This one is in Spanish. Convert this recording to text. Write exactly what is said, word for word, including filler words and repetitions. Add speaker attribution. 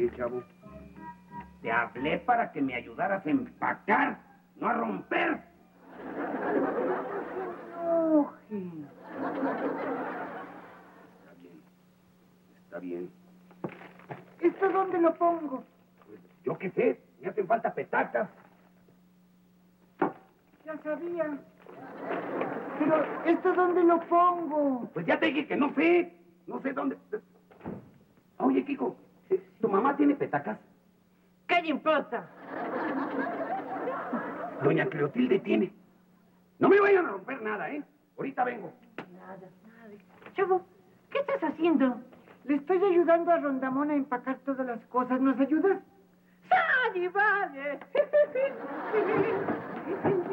Speaker 1: qué, chavo? Te hablé para que me ayudaras a empacar, no a romper.
Speaker 2: No,
Speaker 1: Está bien. Está bien.
Speaker 2: ¿Esto dónde lo pongo?
Speaker 1: Pues, yo qué sé, me hacen falta petacas.
Speaker 2: Ya sabía. Pero, ¿esto dónde lo pongo?
Speaker 1: Pues ya te dije que no sé. No sé dónde. Oye, Kiko, ¿tu mamá tiene petacas?
Speaker 2: ¿Qué le importa?
Speaker 1: Doña Cleotilde tiene. No me vayan a romper nada, ¿eh? Ahorita vengo.
Speaker 2: Nada, nada. Chavo, ¿qué estás haciendo? Le estoy ayudando a Rondamón a empacar todas las cosas. ¿Nos ayudas? ¡Sani, vale!